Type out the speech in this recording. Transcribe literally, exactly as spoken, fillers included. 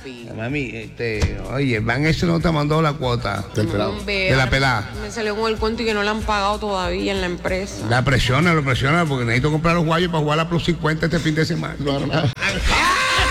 papi. Mami, este, oye, el van ese no te mandó la cuota. Del pelado. De la pelada. Me salió con el cuento y que no le han pagado todavía en la empresa. La presiona, lo presiona porque necesito comprar los guayos para jugar a Plus cincuenta este fin de semana. No, no.